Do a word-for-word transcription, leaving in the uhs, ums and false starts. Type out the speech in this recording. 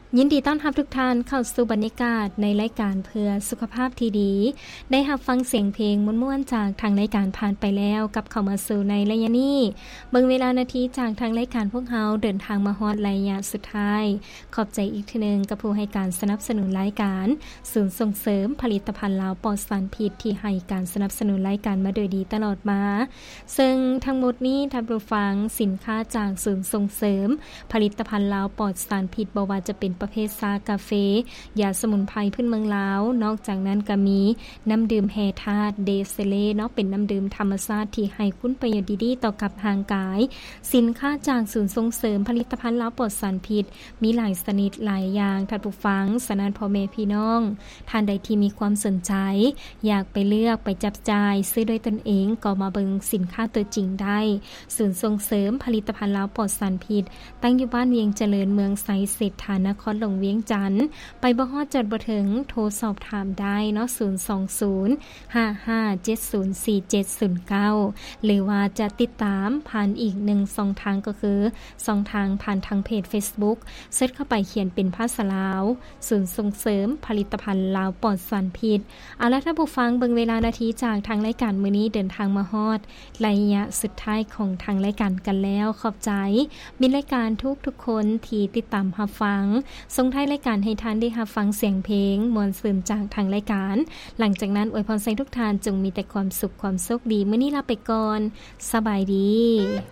ยินดีต้อนรับทุกท่านเข้าสู่บรรยากาศในรายการเพื่อสุขภาพที่ดีได้รับฟังเสียงเพลงม่วนๆจากทางรายการผ่านไปแล้วกับเข้ามาสู่ในระยะนี้เบิ่งเวลานาทีจากทางรายการพวกเฮาเดินทางมาฮอดระยะสุดท้ายขอบใจอีกทีนึงกับผู้ให้การสนับสนุนรายการศูนย์ส่งเสริมผลิตภัณฑ์ลาวปลอดสารพิษที่ให้การสนับสนุนรายการมาโดยดีตลอดมาซึ่งทั้งหมดนี้ท่านผู้ฟังสินค้าจากศูนย์ส่งเสริมผลิตภัณฑ์ลาวปลอดสารพิษบ่ว่าจะเป็นประเภทชากาเฟยาสมุนไพรพื้นเมืองลาวนอกจากนั้นก็มีน้ำดื่มแฮธาตุเดเซเลเนาะเป็นน้ำดื่มธรรมชาติที่ให้คุณประโยชน์ดีๆต่อกับร่างกายสินค้าจากศูนย์ส่งเสริมผลิตภัณฑ์ลาวปลอดสารพิษมีหลายชนิดหลายอย่างท่านผู้ฟังสนันพ่อแม่พี่น้องท่านใดที่มีความสนใจอยากไปเลือกไปจับจ่ายซื้อด้วยตนเองก็มาเบิ่งสินค้าตัวจริงได้ศูนย์ส่งเสริมผลิตภัณฑ์ลาวปลอดสารพิษตั้งอยู่บ้านเวียงเจริญเมืองไสเศรษฐานครหลวงเวียงจันทน์ไปบ่ฮอดจดบ่ถึงโทรสอบถามได้เนาะศูนย์ สอง ศูนย์ ห้า ห้า เจ็ด ศูนย์ สี่ เจ็ด ศูนย์ เก้าหรือว่าจะติดตามผ่านอีกหนึ่งช่องทางก็คือช่องทางผ่านทางเพจ Facebook เสิร์ชเข้าไปเขียนเป็นภาษาลาวศูนย์ส่งเสริมผลิตภัณฑ์ลาวปลอดสารพิษเอาล่ะท่านผู้ฟังเบิ่งเวลานาทีจากทางรายการมื้อนี้เดินทางมาฮอดระยะสุดท้ายของทางรายการกันแล้วขอบใจมีรายการทุกๆคนที่ติดตามรับฟังส่งท้ายรายการให้ท่านได้รับฟังเสียงเพลงมวลซึมจากทางรายการหลังจากนั้นอวยพรให้ทุกท่านจงมีแต่ความสุขความโชคดีมื้อนี้ลาไปก่อนสบายดี